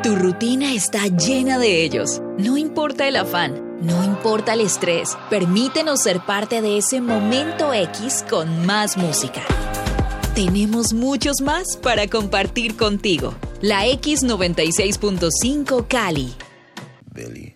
Tu rutina está llena de ellos. No importa el afán, no importa el estrés. Permítenos ser parte de ese momento X con más música. Tenemos muchos más para compartir contigo. La X96.5 Cali. Billy.